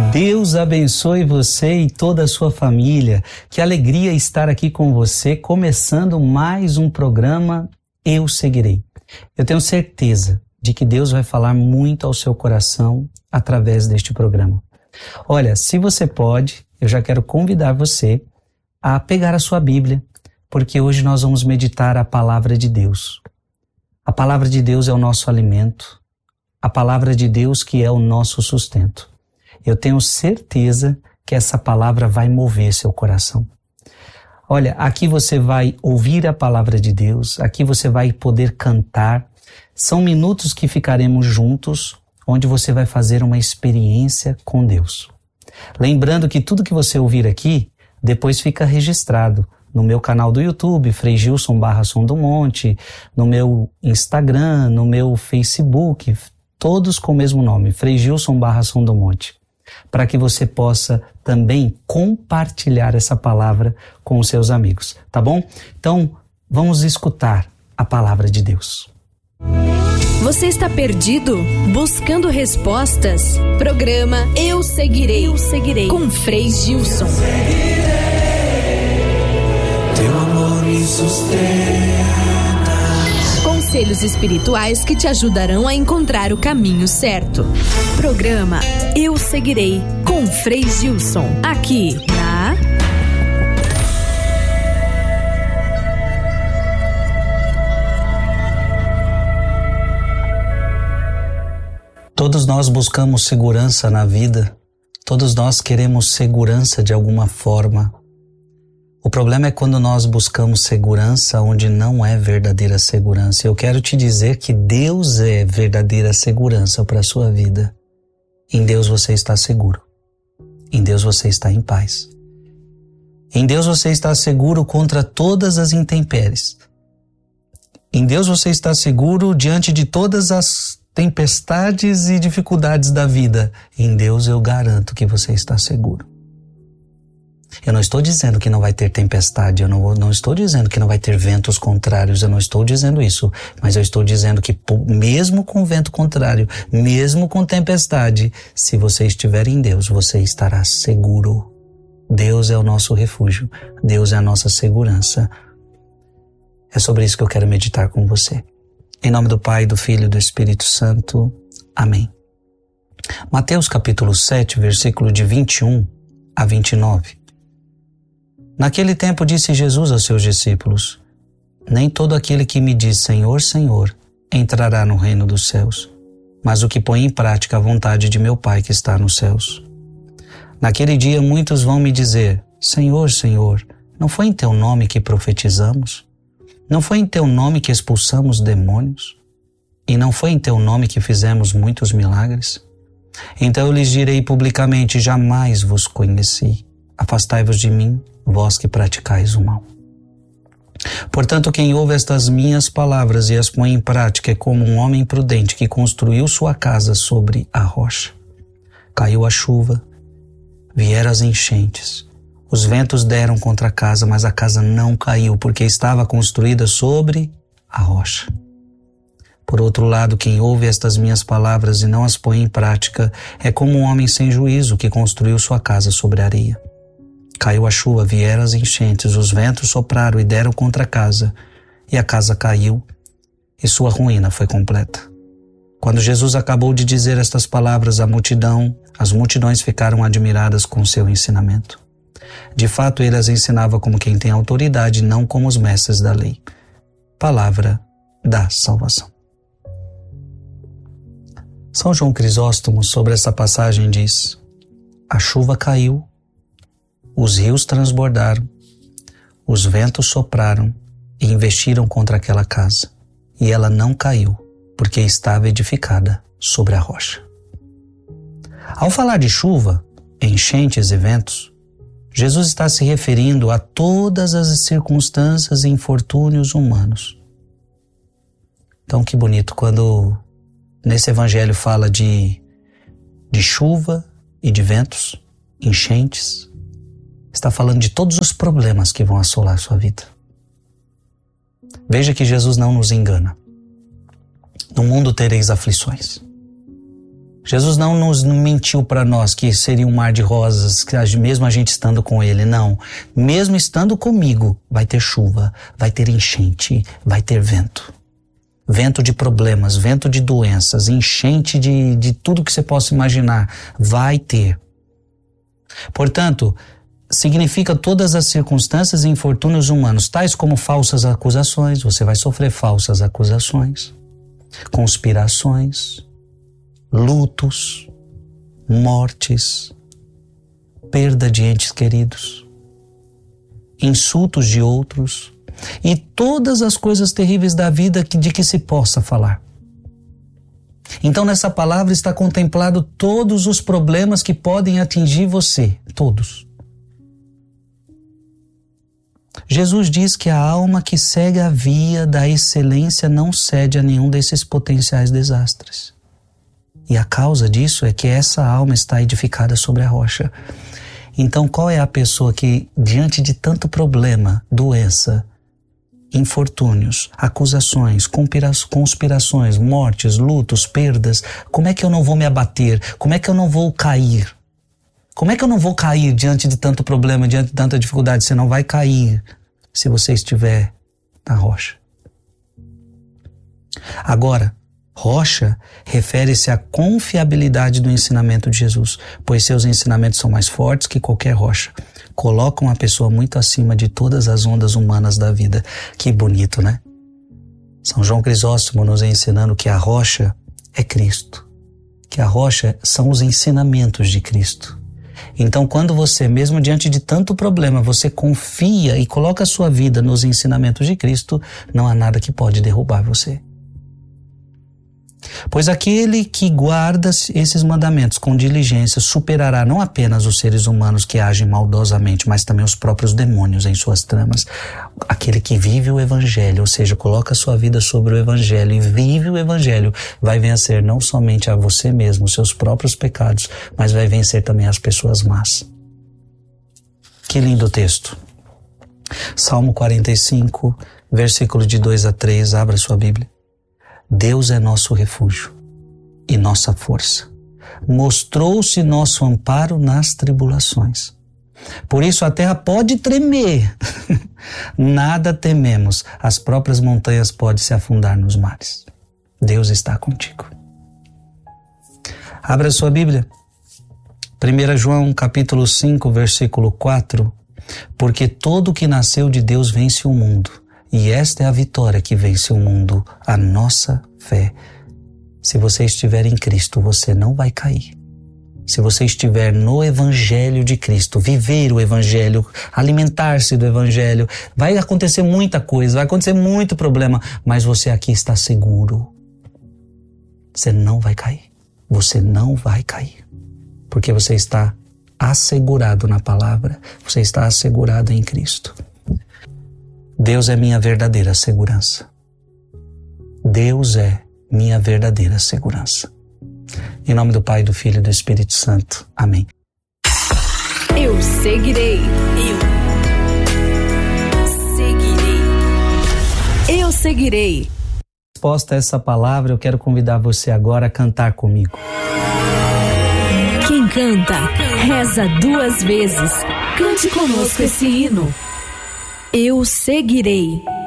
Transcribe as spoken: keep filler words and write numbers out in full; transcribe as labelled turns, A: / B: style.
A: Deus abençoe você e toda a sua família. Que alegria estar aqui com você, começando mais um programa Eu Seguirei. Eu tenho certeza de que Deus vai falar muito ao seu coração através deste programa. Olha, se você pode, eu já quero convidar você a pegar a sua Bíblia, porque hoje nós vamos meditar a palavra de Deus. A palavra de Deus é o nosso alimento, a palavra de Deus que é o nosso sustento. Eu tenho certeza que essa palavra vai mover seu coração. Olha, aqui você vai ouvir a palavra de Deus, aqui você vai poder cantar. São minutos que ficaremos juntos, onde você vai fazer uma experiência com Deus. Lembrando que tudo que você ouvir aqui, depois fica registrado no meu canal do YouTube, Frei Gilson barra Som do Monte, no meu Instagram, no meu Facebook, todos com o mesmo nome, Frei Gilson barra Som do Monte, para que você possa também compartilhar essa palavra com os seus amigos, tá bom? Então, vamos escutar a palavra de Deus.
B: Você está perdido? Buscando respostas? Programa Eu Seguirei, Eu Seguirei, com Frei Gilson.
C: Teu amor me sustenta.
B: Conselhos espirituais que te ajudarão a encontrar o caminho certo. Programa Eu Seguirei, com Frei Gilson, aqui na
A: Todos nós buscamos segurança na vida, todos nós queremos segurança de alguma forma. O problema é quando nós buscamos segurança onde não é verdadeira segurança. Eu quero te dizer que Deus é verdadeira segurança para a sua vida. Em Deus você está seguro. Em Deus você está em paz. Em Deus você está seguro contra todas as intempéries. Em Deus você está seguro diante de todas as tempestades e dificuldades da vida. Em Deus eu garanto que você está seguro. Eu não estou dizendo que não vai ter tempestade, eu não, não estou dizendo que não vai ter ventos contrários, eu não estou dizendo isso, mas eu estou dizendo que mesmo com vento contrário, mesmo com tempestade, se você estiver em Deus, você estará seguro. Deus é o nosso refúgio, Deus é a nossa segurança. É sobre isso que eu quero meditar com você. Em nome do Pai, do Filho e do Espírito Santo. Amém. Mateus capítulo sete, versículo de vinte e um a vinte e nove. Naquele tempo disse Jesus aos seus discípulos: nem todo aquele que me diz Senhor, Senhor, entrará no reino dos céus, mas o que põe em prática a vontade de meu Pai que está nos céus. Naquele dia muitos vão me dizer: Senhor, Senhor, não foi em teu nome que profetizamos? Não foi em teu nome que expulsamos demônios? E não foi em teu nome que fizemos muitos milagres? Então eu lhes direi publicamente: jamais vos conheci. Afastai-vos de mim, vós que praticais o mal. Portanto, quem ouve estas minhas palavras e as põe em prática é como um homem prudente que construiu sua casa sobre a rocha. Caiu a chuva, vieram as enchentes, os ventos deram contra a casa, mas a casa não caiu, porque estava construída sobre a rocha. Por outro lado, quem ouve estas minhas palavras e não as põe em prática é como um homem sem juízo que construiu sua casa sobre a areia. Caiu a chuva, vieram as enchentes, os ventos sopraram e deram contra a casa, e a casa caiu, e sua ruína foi completa. Quando Jesus acabou de dizer estas palavras à multidão, as multidões ficaram admiradas com seu ensinamento. De fato, ele as ensinava como quem tem autoridade, não como os mestres da lei. Palavra da salvação. São João Crisóstomo, sobre essa passagem, diz: a chuva caiu, os rios transbordaram, os ventos sopraram e investiram contra aquela casa, e ela não caiu, porque estava edificada sobre a rocha. Ao falar de chuva, enchentes e ventos, Jesus está se referindo a todas as circunstâncias e infortúnios humanos. Então, que bonito quando nesse evangelho fala de, de chuva e de ventos, enchentes. Está falando de todos os problemas que vão assolar a sua vida. Veja que Jesus não nos engana. No mundo tereis aflições. Jesus não nos mentiu para nós que seria um mar de rosas, que mesmo a gente estando com Ele, não. Mesmo estando comigo, vai ter chuva, vai ter enchente, vai ter vento. Vento de problemas, vento de doenças, enchente de, de tudo que você possa imaginar, vai ter. Portanto, significa todas as circunstâncias e infortúnios humanos, tais como falsas acusações, você vai sofrer falsas acusações, conspirações, lutos, mortes, perda de entes queridos, insultos de outros e todas as coisas terríveis da vida que, de que se possa falar. Então nessa palavra está contemplado todos os problemas que podem atingir você, todos. Jesus diz que a alma que segue a via da excelência não cede a nenhum desses potenciais desastres. E a causa disso é que essa alma está edificada sobre a rocha. Então qual é a pessoa que, diante de tanto problema, doença, infortúnios, acusações, conspirações, mortes, lutos, perdas, como é que eu não vou me abater? Como é que eu não vou cair? Como é que eu não vou cair diante de tanto problema, diante de tanta dificuldade? Você não vai cair se você estiver na rocha. Agora, rocha refere-se à confiabilidade do ensinamento de Jesus, pois seus ensinamentos são mais fortes que qualquer rocha. Colocam a pessoa muito acima de todas as ondas humanas da vida. Que bonito, né? São João Crisóstomo nos ensinando que a rocha é Cristo, que a rocha são os ensinamentos de Cristo. Então, quando você, mesmo diante de tanto problema, você confia e coloca a sua vida nos ensinamentos de Cristo, não há nada que pode derrubar você. Pois aquele que guarda esses mandamentos com diligência superará não apenas os seres humanos que agem maldosamente, mas também os próprios demônios em suas tramas. Aquele que vive o Evangelho, ou seja, coloca a sua vida sobre o Evangelho e vive o Evangelho, vai vencer não somente a você mesmo, os seus próprios pecados, mas vai vencer também as pessoas más. Que lindo texto. Salmo quarenta e cinco, versículo de dois a três, abra sua Bíblia. Deus é nosso refúgio e nossa força. Mostrou-se nosso amparo nas tribulações. Por isso a terra pode tremer. Nada tememos. As próprias montanhas podem se afundar nos mares. Deus está contigo. Abra sua Bíblia. primeira João capítulo cinco, versículo quatro. Porque todo o que nasceu de Deus vence o mundo. E esta é a vitória que vence o mundo, a nossa fé. Se você estiver em Cristo, você não vai cair. Se você estiver no Evangelho de Cristo, viver o Evangelho, alimentar-se do Evangelho, vai acontecer muita coisa, vai acontecer muito problema, mas você aqui está seguro. Você não vai cair. Você não vai cair. Porque você está assegurado na palavra, você está assegurado em Cristo. Deus é minha verdadeira segurança. Deus é minha verdadeira segurança. Em nome do Pai, do Filho e do Espírito Santo. Amém.
B: Eu seguirei. Eu seguirei. Eu seguirei.
A: Resposta a essa palavra, eu quero convidar você agora a cantar comigo.
B: Quem canta, reza duas vezes. Cante conosco esse hino. Eu seguirei.